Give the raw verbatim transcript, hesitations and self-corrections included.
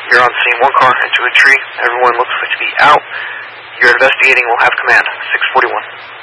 You're on scene. One car into a tree. Everyone looks like to be out. You're investigating. Will have command. six forty-one.